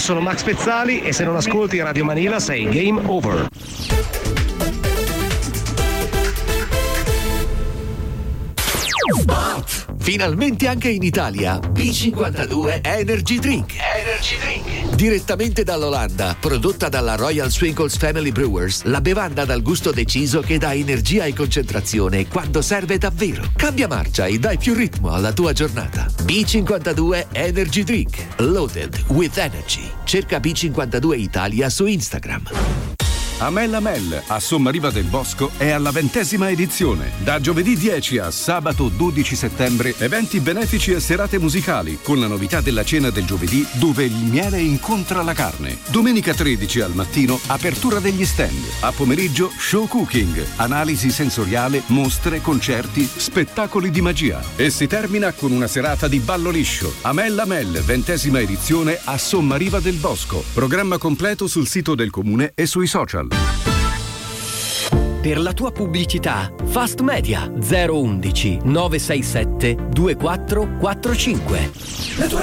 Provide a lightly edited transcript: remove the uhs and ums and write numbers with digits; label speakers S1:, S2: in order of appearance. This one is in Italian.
S1: sono Max Pezzali e se non ascolti Radio Manila sei game over.
S2: Finalmente anche in Italia B52 Energy Drink. Direttamente dall'Olanda, prodotta dalla Royal Swinkles Family Brewers, la bevanda dal gusto deciso che dà energia e concentrazione quando serve davvero. Cambia marcia e dai più ritmo alla tua giornata. B52 Energy Drink. Loaded with energy. Cerca B52 Italia su Instagram.
S3: Amel Amel a Sommariva del Bosco è alla 20ª edizione. Da giovedì 10 a sabato 12 settembre, eventi benefici e serate musicali, con la novità della cena del giovedì dove il miele incontra la carne. Domenica 13 al mattino, apertura degli stand. A pomeriggio, show cooking, analisi sensoriale, mostre, concerti, spettacoli di magia. E si termina con una serata di ballo liscio. Amel Amel, 20ª edizione a Sommariva del Bosco. Programma completo sul sito del comune e sui social.
S4: Per la tua pubblicità, Fast Media 011 967 2445.